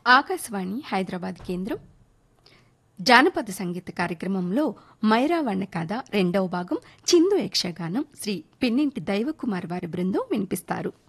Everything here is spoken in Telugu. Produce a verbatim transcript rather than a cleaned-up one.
ఆకాశవాణి హైదరాబాద్ కేంద్రం జానపద సంగీత కార్యక్రమంలో మైరావణ కథ రెండవ భాగం చిందు యక్షగానం శ్రీ పిన్నింటి దైవకుమార్ వారి బృందం వినిపిస్తారు.